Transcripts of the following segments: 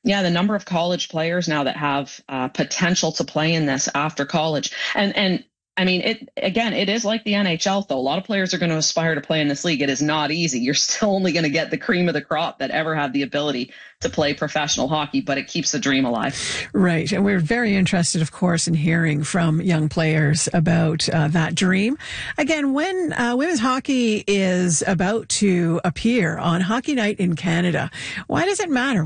Yeah, the number of college players now that have potential to play in this after college. And I mean, it is like the NHL, though. A lot of players are going to aspire to play in this league. It is not easy. You're still only going to get the cream of the crop that ever have the ability to play professional hockey, but it keeps the dream alive. Right. And we're very interested, of course, in hearing from young players about that dream. Again, when women's hockey is about to appear on Hockey Night in Canada, why does it matter?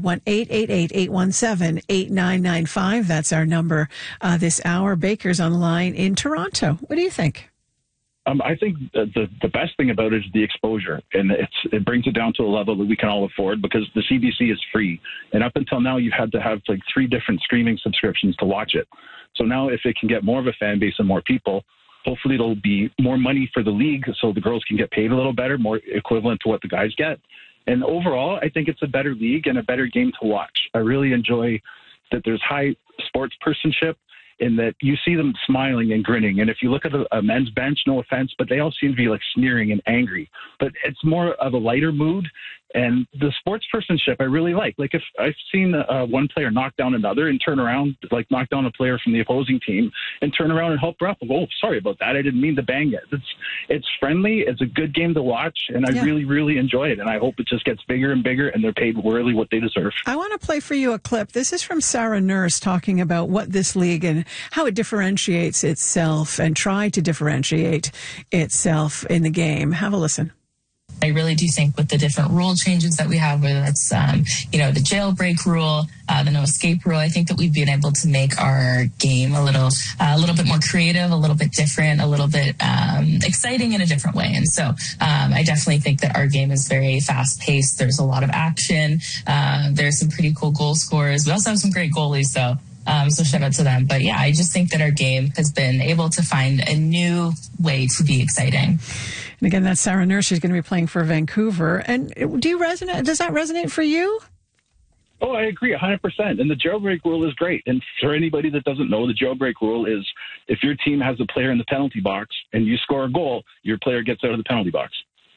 1-888-817-8995. That's our number this hour. Baker's on the line in Toronto. What do you think? I think the best thing about it is the exposure, and it brings it down to a level that we can all afford because the CBC is free. And up until now, you've had to have like 3 different streaming subscriptions to watch it. So now if it can get more of a fan base and more people, hopefully it'll be more money for the league so the girls can get paid a little better, more equivalent to what the guys get. And overall, I think it's a better league and a better game to watch. I really enjoy that there's high sports personship, in that you see them smiling and grinning. And if you look at a men's bench, no offense, but they all seem to be like sneering and angry. But it's more of a lighter mood. And the sports personship I really like. Like if I've seen one player knock down another and turn around, like knock down a player from the opposing team and turn around and help her up. Oh, sorry about that. I didn't mean to bang it. It's friendly. It's a good game to watch. And I really, really enjoy it. And I hope it just gets bigger and bigger and they're paid really what they deserve. I want to play for you a clip. This is from Sarah Nurse talking about what this league and how it differentiates itself and try to differentiate itself in the game. Have a listen. I really do think with the different rule changes that we have, whether that's, the jailbreak rule, the no escape rule, I think that we've been able to make our game a little bit more creative, a little bit different, a little bit exciting in a different way. And so I definitely think that our game is very fast paced. There's a lot of action. There's some pretty cool goal scorers. We also have some great goalies, though. So shout out to them. But yeah, I just think that our game has been able to find a new way to be exciting. And again, that's Sarah Nurse. She's going to be playing for Vancouver. And does that resonate for you? Oh, I agree 100%. And the jailbreak rule is great. And for anybody that doesn't know, the jailbreak rule is if your team has a player in the penalty box and you score a goal, your player gets out of the penalty box.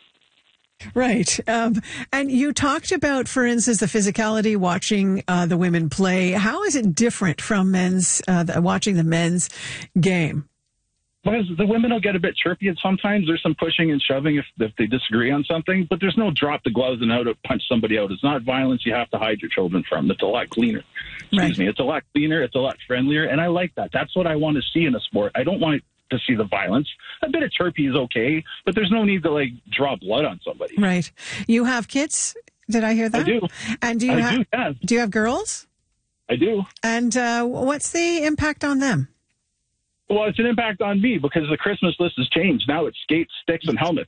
Right. And you talked about, for instance, the physicality watching the women play. How is it different from watching the men's game? Because the women will get a bit chirpy, and sometimes there's some pushing and shoving if they disagree on something, but there's no drop the gloves and how to punch somebody out. It's not violence you have to hide your children from. It's a lot cleaner. Excuse me. It's a lot cleaner. It's a lot friendlier, and I like that. That's what I want to see in a sport. I don't want to see the violence. A bit of chirpy is okay, but there's no need to draw blood on somebody. Right. You have kids? Did I hear that? I do. And do you have girls? I do. And what's the impact on them? Well, it's an impact on me because the Christmas list has changed. Now it's skates, sticks, and helmets.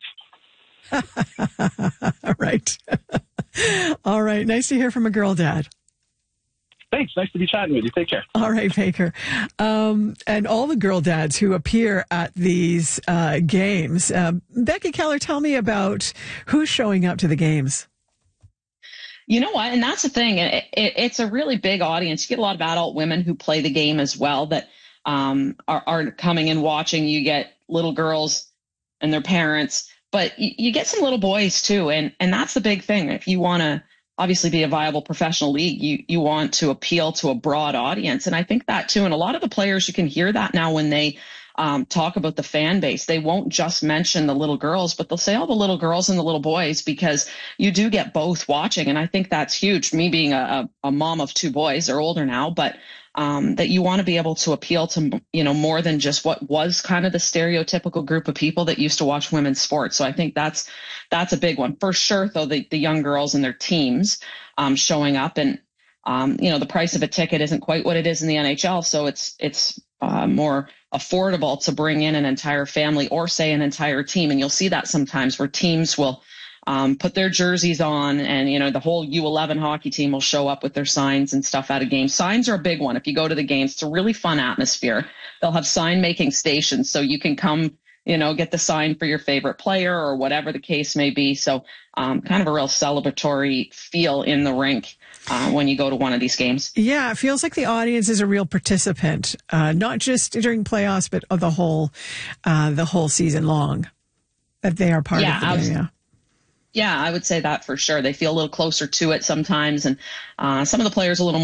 Right. All right. Nice to hear from a girl dad. Thanks. Nice to be chatting with you. Take care. All right, Baker. And all the girl dads who appear at these games. Becky Keller, tell me about who's showing up to the games. You know what? And that's the thing. It's a really big audience. You get a lot of adult women who play the game as well that are coming and watching. You get little girls and their parents, but you get some little boys too. And that's the big thing. If you want to obviously be a viable professional league, you want to appeal to a broad audience. And I think that too. And a lot of the players, you can hear that now when they talk about the fan base. They won't just mention the little girls, but they'll say all the little girls and the little boys, because you do get both watching. And I think that's huge. Me being a mom of 2 boys, they're older now, but that you want to be able to appeal to, more than just what was kind of the stereotypical group of people that used to watch women's sports. So I think that's a big one for sure, though, the young girls and their teams showing up. And, the price of a ticket isn't quite what it is in the NHL. So it's more affordable to bring in an entire family or say an entire team. And you'll see that sometimes where teams will put their jerseys on and, the whole U11 hockey team will show up with their signs and stuff at a game. Signs are a big one. If you go to the games, it's a really fun atmosphere. They'll have sign making stations so you can come, get the sign for your favorite player or whatever the case may be. So kind of a real celebratory feel in the rink when you go to one of these games. Yeah, it feels like the audience is a real participant, not just during playoffs, but the whole season long, that they are part of the game. Yeah. Yeah, I would say that for sure. They feel a little closer to it sometimes. And some of the players a little more